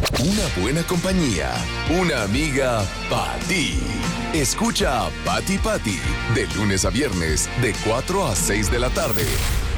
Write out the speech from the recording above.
Una buena compañía. Una amiga para ti. Escucha a Pati Pati de lunes a viernes de 4 a 6 de la tarde